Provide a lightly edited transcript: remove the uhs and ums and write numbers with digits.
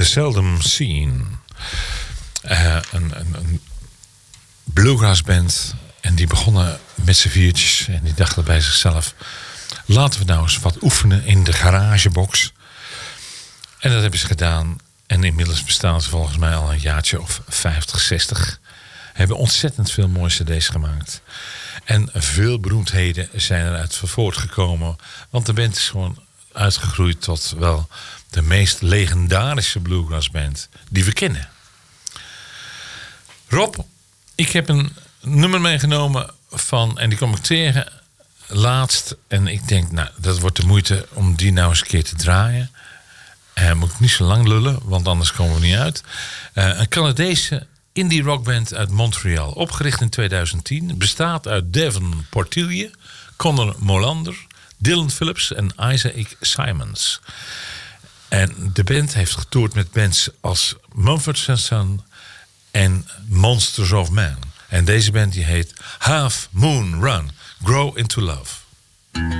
The Seldom Seen. Een bluegrass band. En die begonnen met z'n viertjes. En die dachten bij zichzelf, laten we nou eens wat oefenen in de garagebox. En dat hebben ze gedaan. En inmiddels bestaan ze volgens mij al een jaartje of 50, 60. Hebben ontzettend veel mooie cd's gemaakt. En veel beroemdheden zijn eruit voortgekomen. Want de band is gewoon uitgegroeid tot wel de meest legendarische bluegrassband die we kennen. Rob, ik heb een nummer meegenomen van, en die kom ik tegen laatst. En ik denk, nou, dat wordt de moeite om die nou eens een keer te draaien. Moet ik niet zo lang lullen, want anders komen we niet uit. Een Canadese indie rockband uit Montreal. Opgericht in 2010. Bestaat uit Devin Portilje, Connor Molander, Dylan Phillips en Isaac Simons. En de band heeft getoerd met bands als Mumford & Son en Monsters of Man. En deze band die heet Half Moon Run. Grow into Love.